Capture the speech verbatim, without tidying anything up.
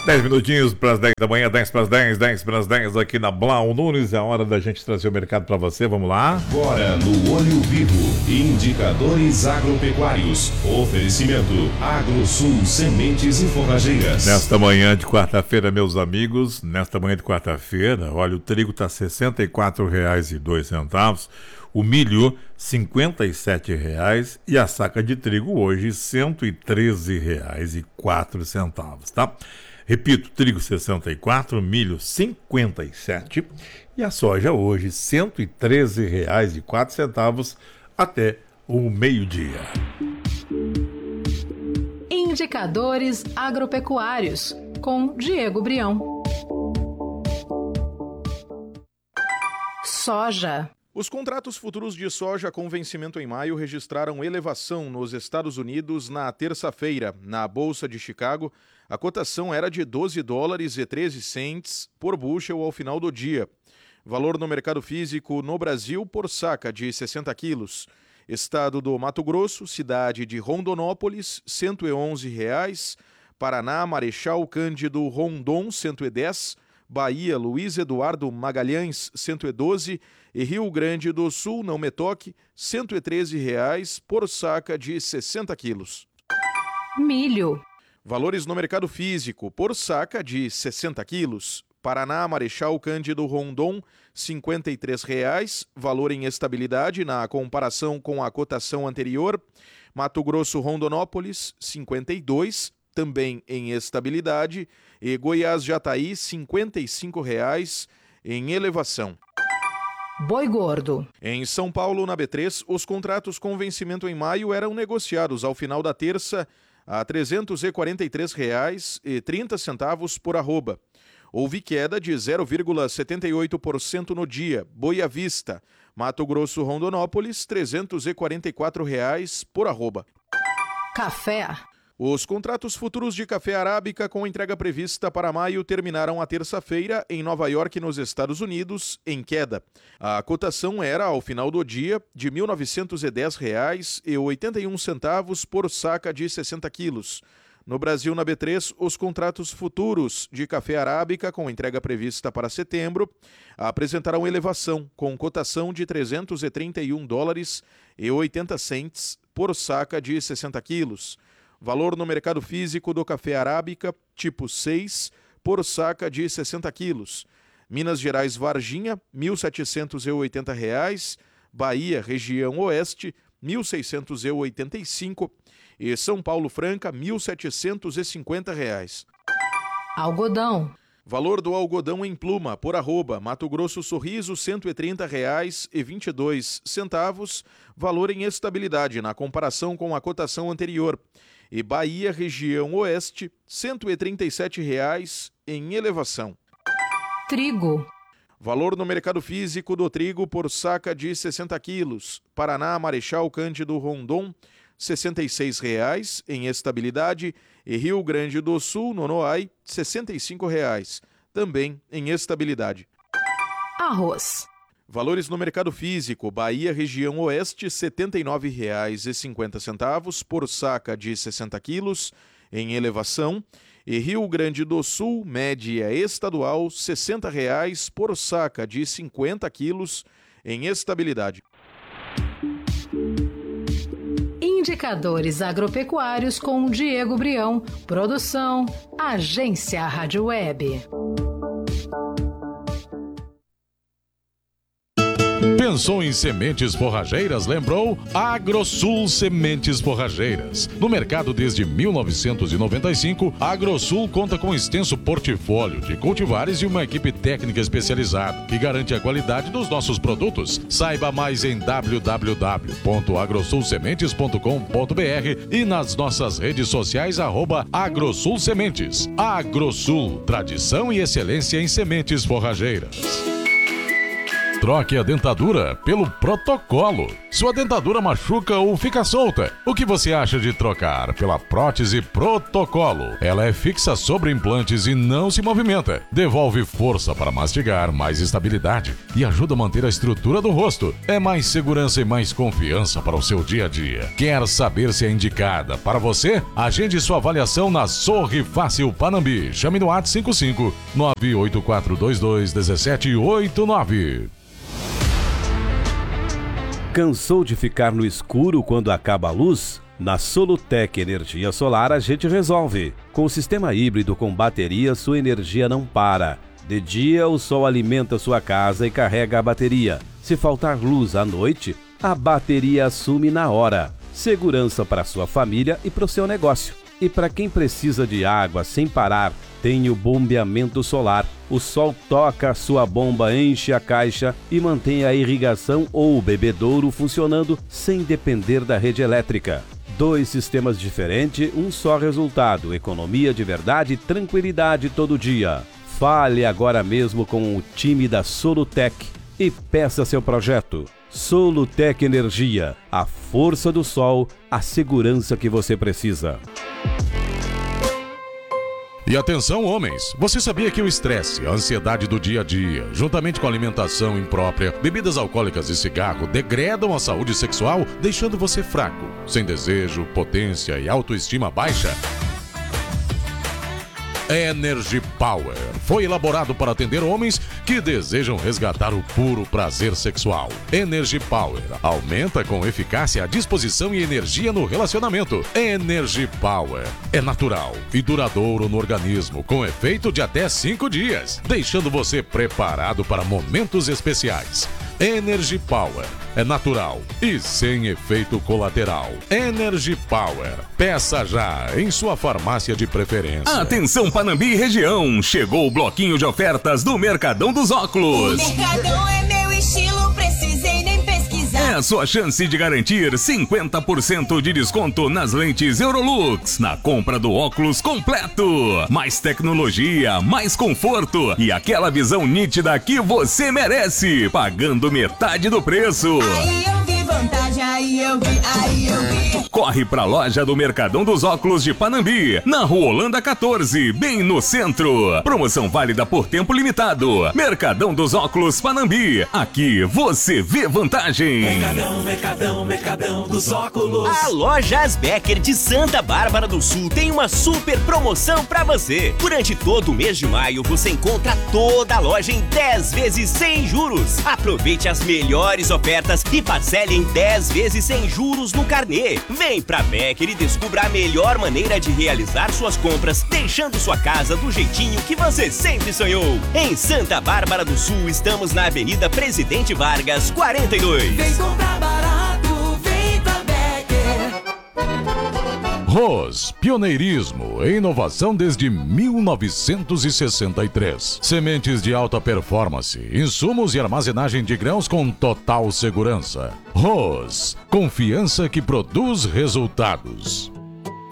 dez minutinhos para as dez da manhã, dez para as dez, dez para as dez aqui na Blau Nunes. É a hora da gente trazer o mercado para você. Vamos lá. Agora no Olho Vivo, indicadores agropecuários. Oferecimento AgroSul Sementes e Forrageiras. Nesta manhã de quarta-feira, meus amigos, nesta manhã de quarta-feira, olha, o trigo está sessenta e quatro reais e dois centavos. O milho, cinquenta e sete reais, e a saca de trigo hoje, cento e treze reais e quatro centavos, tá? Repito, trigo sessenta e quatro, milho cinquenta e sete e a soja hoje cento e treze reais e quatro centavos até o meio-dia. Indicadores agropecuários com Diego Brião. Soja. Os contratos futuros de soja com vencimento em maio registraram elevação nos Estados Unidos na terça-feira. Na Bolsa de Chicago, a cotação era de doze dólares e treze centes por bushel ao final do dia. Valor no mercado físico no Brasil por saca de sessenta quilos. Estado do Mato Grosso, cidade de Rondonópolis, cento e onze reais. Paraná, Marechal Cândido Rondon, cento e dez. Bahia, Luiz Eduardo Magalhães, cento e doze. E Rio Grande do Sul, não me toque, cento e treze reais por saca de sessenta quilos. Milho. Valores no mercado físico por saca de sessenta quilos. Paraná, Marechal Cândido Rondon, cinquenta e três reais, valor em estabilidade na comparação com a cotação anterior. Mato Grosso, Rondonópolis, cinquenta e dois, também em estabilidade. E Goiás, Jataí, cinquenta e cinco reais em elevação. Boi gordo. Em São Paulo, na B três, os contratos com vencimento em maio eram negociados ao final da terça a trezentos e quarenta e três reais e trinta centavos por arroba. Houve queda de zero vírgula setenta e oito por cento no dia. Boi à vista, Mato Grosso, Rondonópolis, trezentos e quarenta e quatro reais por arroba. Café. Os contratos futuros de café arábica com entrega prevista para maio terminaram a terça-feira em Nova York, nos Estados Unidos, em queda. A cotação era, ao final do dia, de mil novecentos e dez reais e oitenta e um centavos por saca de sessenta quilos. No Brasil, na B três, os contratos futuros de café arábica com entrega prevista para setembro apresentaram elevação, com cotação de trezentos e trinta e um dólares e oitenta centes por saca de sessenta quilos. Valor no mercado físico do café arábica, tipo seis, por saca de sessenta quilos. Minas Gerais, Varginha, mil setecentos e oitenta reais. Bahia, região oeste, mil seiscentos e oitenta e cinco. E São Paulo, Franca, mil setecentos e cinquenta reais. Algodão. Valor do algodão em pluma, por arroba, Mato Grosso, Sorriso, cento e trinta reais e vinte e dois centavos. Valor em estabilidade na comparação com a cotação anterior. E Bahia, região oeste, cento e trinta e sete reais em elevação. Trigo. Valor no mercado físico do trigo por saca de sessenta quilos. Paraná, Marechal Cândido Rondon, sessenta e seis reais em estabilidade. E Rio Grande do Sul, Nonoai, sessenta e cinco reais, também em estabilidade. Arroz. Valores no mercado físico, Bahia, região oeste, setenta e nove reais e cinquenta centavos por saca de sessenta quilos, em elevação. E Rio Grande do Sul, média estadual, sessenta reais por saca de cinquenta quilos, em estabilidade. Indicadores agropecuários com Diego Brião. Produção, Agência Rádio Web. Pensou em sementes forrageiras? Lembrou? AgroSul Sementes Forrageiras. No mercado desde mil novecentos e noventa e cinco, a AgroSul conta com um extenso portfólio de cultivares e uma equipe técnica especializada que garante a qualidade dos nossos produtos. Saiba mais em w w w ponto agrosul sementes ponto com ponto b r e nas nossas redes sociais arroba AgroSul Sementes. AgroSul, tradição e excelência em sementes forrageiras. troque a dentadura pelo Protocolo. Sua dentadura machuca ou fica solta? O que você acha de trocar pela prótese Protocolo? Ela é fixa sobre implantes e não se movimenta. Devolve força para mastigar, mais estabilidade e ajuda a manter a estrutura do rosto. É mais segurança e mais confiança para o seu dia a dia. Quer saber se é indicada para você? Agende sua avaliação na Sorri Fácil Panambi. Chame no WhatsApp cinco cinco nove oito quatro dois dois um sete oito nove. Cansou de ficar no escuro quando acaba a luz? Na Solutec Energia Solar a gente resolve. Com o sistema híbrido com bateria, sua energia não para. De dia, o sol alimenta sua casa e carrega a bateria. Se faltar luz à noite, a bateria assume na hora. Segurança para sua família e para o seu negócio. E para quem precisa de água sem parar, tem o bombeamento solar. O sol toca a sua bomba, enche a caixa e mantém a irrigação ou o bebedouro funcionando sem depender da rede elétrica. Dois sistemas diferentes, um só resultado, economia de verdade e tranquilidade todo dia. Fale agora mesmo com o time da Solutec e peça seu projeto. Solutec Energia, a força do sol, a segurança que você precisa. E atenção, homens! Você sabia que o estresse, a ansiedade do dia a dia, juntamente com a alimentação imprópria, bebidas alcoólicas e cigarro, degradam a saúde sexual, deixando você fraco, sem desejo, potência e autoestima baixa? Energy Power foi elaborado para atender homens que desejam resgatar o puro prazer sexual. Energy Power aumenta com eficácia a disposição e energia no relacionamento. Energy Power é natural e duradouro no organismo, com efeito de até cinco dias, deixando você preparado para momentos especiais. Energy Power é natural e sem efeito colateral. Energy Power. Peça já em sua farmácia de preferência. Atenção Panambi e região, chegou o bloquinho de ofertas do Mercadão dos Óculos. O Mercadão é meu estilo, precisei nem pesquisar. É a sua chance de garantir cinquenta por cento de desconto nas lentes Eurolux, na compra do óculos completo. Mais tecnologia, mais conforto e aquela visão nítida que você merece, pagando metade do preço. Aí eu vi vantagem, aí eu vi, aí eu vi. Corre pra loja do Mercadão dos Óculos de Panambi, na Rua Holanda quatorze, bem no centro. Promoção válida por tempo limitado. Mercadão dos Óculos Panambi, aqui você vê vantagem. Mercadão, Mercadão, Mercadão dos Óculos. A Lojas Becker de Santa Bárbara do Sul tem uma super promoção pra você. Durante todo o mês de maio você encontra toda a loja em dez vezes sem juros. Aproveite as melhores ofertas e parcele em dez vezes sem juros no carnê. Vem pra Becker e descubra a melhor maneira de realizar suas compras, deixando sua casa do jeitinho que você sempre sonhou. Em Santa Bárbara do Sul, estamos na Avenida Presidente Vargas, quarenta e dois. Vem comprar barato, vem pra Becker. Ros, pioneirismo e inovação desde mil novecentos e sessenta e três. Sementes de alta performance, insumos e armazenagem de grãos com total segurança. Ros, confiança que produz resultados.